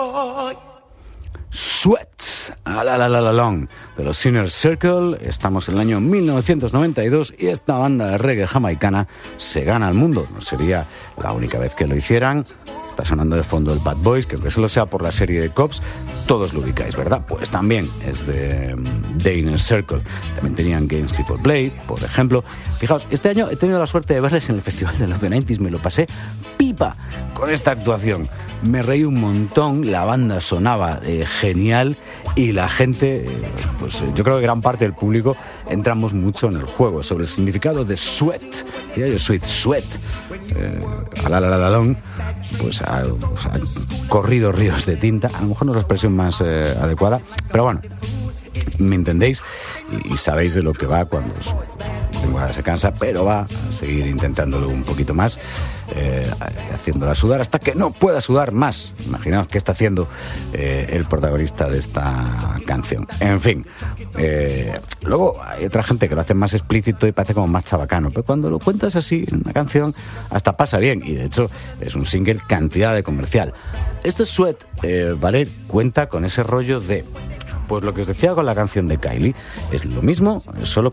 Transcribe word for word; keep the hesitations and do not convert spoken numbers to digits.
boy. Sweat, a la la la la long, de los Inner Circle. Estamos en el año mil novecientos noventa y dos y esta banda de reggae jamaicana se gana al mundo. No sería la única vez que lo hicieran. Está sonando de fondo el Bad Boys, que aunque solo sea por la serie de Cops, todos lo ubicáis, ¿verdad? Pues también es de, de Inner Circle. También tenían Games People Play, por ejemplo. Fijaos, este año he tenido la suerte de verles en el Festival de los noventa, me lo pasé pipa con esta actuación. Me reí un montón, la banda sonaba eh, genial y la gente, eh, pues eh, yo creo que gran parte del público entramos mucho en el juego sobre el significado de sweat. ¿Sí? Yo sweat, sweat, eh, a la la la la long, pues ha, pues ha corrido ríos de tinta. A lo mejor no es la expresión más eh, adecuada, pero bueno, me entendéis y, y sabéis de lo que va cuando se cansa, pero va a seguir intentándolo un poquito más, eh, haciéndola sudar hasta que no pueda sudar más. Imaginaos qué está haciendo eh, el protagonista de esta canción. En fin, eh, luego hay otra gente que lo hace más explícito y parece como más chabacano, pero cuando lo cuentas así en una canción hasta pasa bien, y de hecho es un single cantidad de comercial. Este Sweat, eh, ¿vale? Cuenta con ese rollo de, pues lo que os decía con la canción de Kylie, es lo mismo, solo